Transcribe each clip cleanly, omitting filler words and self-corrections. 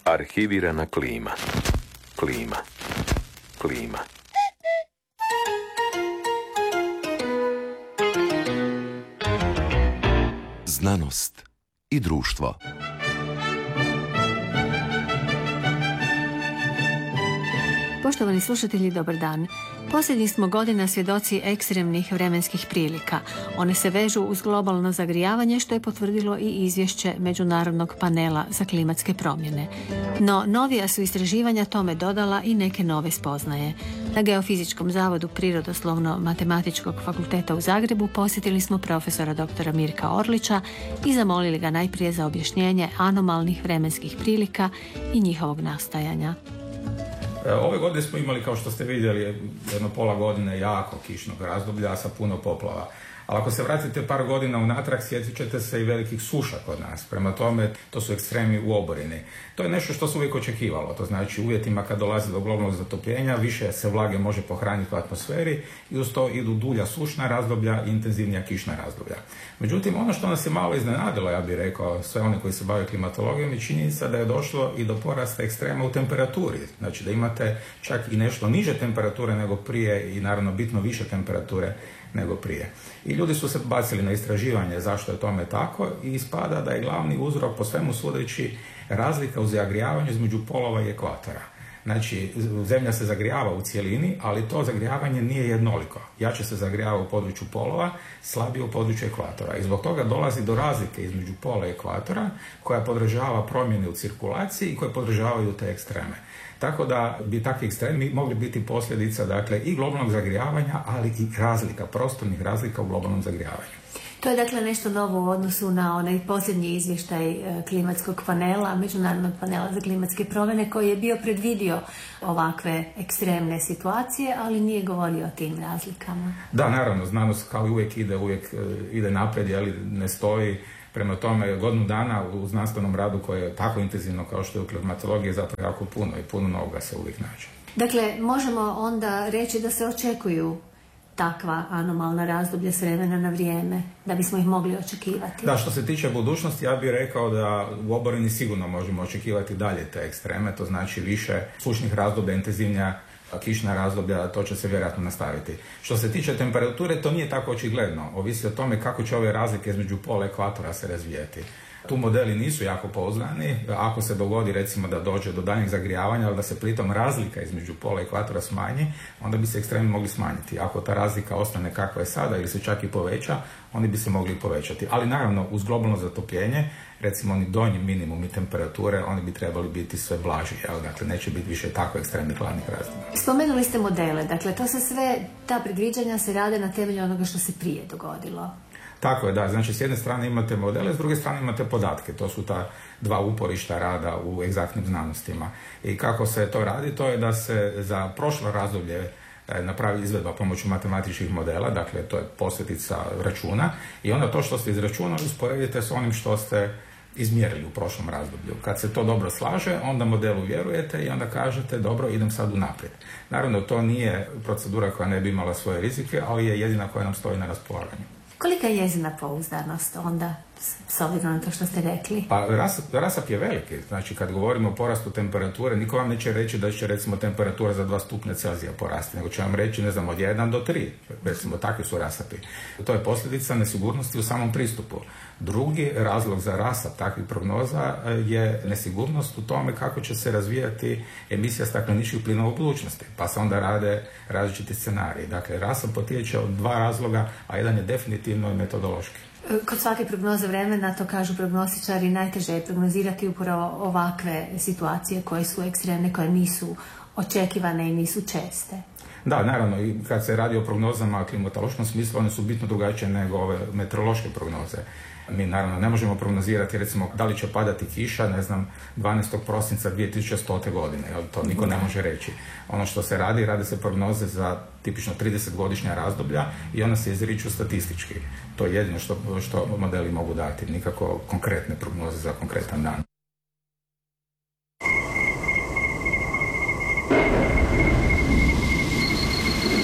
Arhivirana klima. Klima. Klima. Znanost i društvo. Poštovani slušatelji, dobar dan. Posljednjih smo godina svjedoci ekstremnih vremenskih prilika. One se vežu uz globalno zagrijavanje, što je potvrdilo i izvješće Međunarodnog panela za klimatske promjene. No, novija su istraživanja tome dodala i neke nove spoznaje. Na Geofizičkom zavodu Prirodoslovno-matematičkog fakulteta u Zagrebu posjetili smo profesora dr. Mirka Orlića i zamolili ga najprije za objašnjenje anomalnih vremenskih prilika i njihovog nastajanja. Ove godine smo imali, kao što ste vidjeli, jedno pola godine jako kišnog razdoblja sa puno poplava. Ali ako se vratite par godina unatrag, sjetit ćete se i velikih suša kod nas. Prema tome, to su ekstremi u oborini. To je nešto što se uvijek očekivalo. To znači, u uvjetima kad dolazi do globalnog zatopljenja, više se vlage može pohraniti u atmosferi i uz to idu dulja sušna razdoblja i intenzivnija kišna razdoblja. Međutim, ono što nas je malo iznenadilo, ja bih rekao, sve one koji se bave klimatologijom, je činjenica da je došlo i do porasta ekstrema u temperaturi. Znači da imate čak i nešto niže temperature nego prije i naravno bitno više temperature nego prije. I ljudi su se bacili na istraživanje zašto je tome tako i ispada da je glavni uzrok, po svemu sudeći, razlika u zagrijavanju između polova i ekvatora. Znači, zemlja se zagrijava u cjelini, ali to zagrijavanje nije jednoliko. Jače se zagrijava u području polova, slabije u području ekvatora. I zbog toga dolazi do razlike između pola i ekvatora, koja podržava promjene u cirkulaciji i koje podržavaju te ekstreme. Tako da bi takvi ekstremi mogli biti posljedica, dakle, i globalnog zagrijavanja, ali i razlika, prostornih razlika u globalnom zagrijavanju. To je dakle nešto novo u odnosu na onaj posljednji izvještaj klimatskog panela, Međunarodnog panela za klimatske promjene, koji je bio predvidio ovakve ekstremne situacije, ali nije govorio o tim razlikama. Da, naravno, znanost kao i uvijek ide naprijed, ali ne stoji. Prema tome, godinu dana u znanstvenom radu koje je tako intenzivno kao što je u klimatologiji, zapravo jako puno i puno novoga se uvijek nađe. Dakle, možemo onda reći da se očekuju takva anomalna razdoblja s vremena na vrijeme, da bismo ih mogli očekivati. Da, što se tiče budućnosti, ja bih rekao da u oborini sigurno možemo očekivati dalje te ekstreme, to znači više sušnih razdoblja, intenzivnija kišna razdoblja, to će se vjerojatno nastaviti. Što se tiče temperature, to nije tako očigledno. Ovisi o tome kako će ove razlike između pola i ekvatora se razvijeti. Tu modeli nisu jako pouzdani. Ako se dogodi, recimo, da dođe do daljnjeg zagrijavanja, ali da se pritom razlika između pola i ekvatora smanji, onda bi se ekstremi mogli smanjiti. Ako ta razlika ostane kakva je sada ili se čak i poveća, oni bi se mogli povećati. Ali naravno, uz globalno zatopljenje, recimo oni donji minimumi temperature, oni bi trebali biti sve blaži. Dakle, neće biti više tako ekstremnih hladnih razdoblja. Spomenuli ste modele. Dakle, to se sve, ta predviđanja se rade na temelju onoga što se prije dogodilo. Tako je, da. Znači, s jedne strane imate modele, s druge strane imate podatke. To su ta dva uporišta rada u egzaktnim znanostima. I kako se to radi, to je da se za prošlo razdoblje napravi izvedba pomoću matematičkih modela, dakle, to je posljedica računa, i onda to što ste izračunali usporedite s onim što ste izmjerili u prošlom razdoblju. Kad se to dobro slaže, onda modelu vjerujete i onda kažete, dobro, idem sad unaprijed. Naravno, to nije procedura koja ne bi imala svoje rizike, ali je jedina koja nam stoji na raspolaganju. Kolika je njezina pouzdanost onda, s obzirom na to što ste rekli? Pa rasap je veliki. Znači, kad govorimo o porastu temperature, niko vam neće reći da će, recimo, temperatura za 2 stupnja Celzija porasti, nego će vam reći, ne znam, od 1 do 3. Recimo, takvi su rasapi. To je posljedica nesigurnosti u samom pristupu. Drugi razlog za rasap takvih prognoza je nesigurnost u tome kako će se razvijati emisija stakleničkih plinova u budućnosti. Pa se onda rade različiti scenariji. Dakle, rasap potječe od 2 razloga, a jedan je definitivno i metodološki. Kod svake prognoze vremena, to kažu prognostičari, najteže je prognozirati upravo ovakve situacije koje su ekstremne, koje nisu očekivane i nisu česte. Da, naravno, i kad se radi o prognozama u klimatološkom smislu, one su bitno drugačije nego ove meteorološke prognoze. Mi naravno ne možemo prognozirati, recimo, da li će padati kiša, ne znam, 12. prosinca 2100. godine, to niko ne može reći. Ono što se radi se prognoze za tipično 30-godišnja razdoblja i ona se izriču statistički. To je jedino što modeli mogu dati, nikako konkretne prognoze za konkretan dan.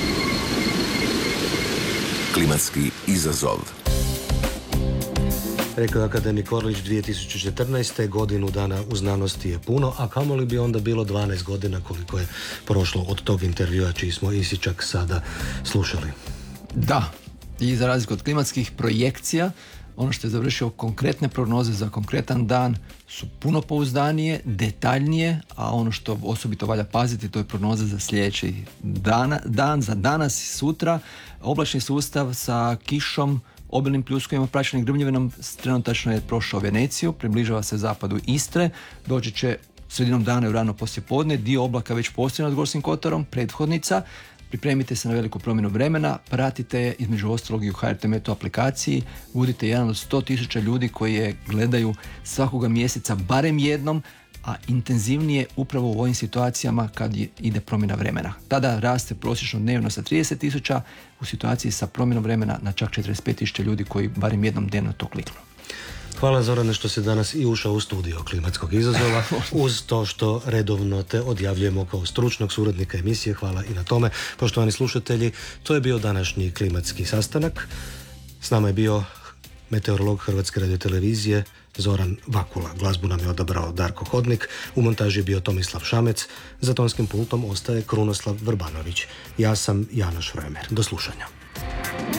Klimatski izazov. Rekao je akademik Orlić, 2014. godinu dana u znanosti je puno, a kamoli bi onda bilo 12 godina koliko je prošlo od tog intervjua čiji smo isičak sada slušali. Da, i za razliku od klimatskih projekcija, ono što je završio konkretne prognoze za konkretan dan su puno pouzdanije, detaljnije, a ono što osobito valja paziti, to je prognoza za sljedeći dan, za danas i sutra. Oblačni sustav sa kišom, obilnim pljuskovima, praćenim grmljavinom, trenutačno je prošao Veneciju, približava se zapadu Istre, doći će sredinom dana i rano poslijepodne, dio oblaka već postoji nad Gorskim kotarom, prethodnica. Pripremite se na veliku promjenu vremena, pratite je između ostalog i u HRT Meteo aplikaciji, budite jedan od 100.000 ljudi koji je gledaju svakoga mjeseca barem jednom, a intenzivnije upravo u ovim situacijama kad ide promjena vremena. Tada raste prosječno dnevno sa 30.000, u situaciji sa promjenom vremena na čak 45.000 ljudi koji barem jednom dnevno to kliknu. Hvala Zorane što si danas i ušao u studio klimatskog izazova, uz to što redovno te odjavljujemo kao stručnog suradnika emisije. Hvala i na tome. Poštovani slušatelji, to je bio današnji klimatski sastanak. S nama je bio meteorolog Hrvatske radiotelevizije Zoran Vakula. Glazbu nam je odabrao Darko Hodnik, u montaži je bio Tomislav Šamec, za tonskim pultom ostaje Krunoslav Vrbanović. Ja sam Jana Šrömer. Do slušanja.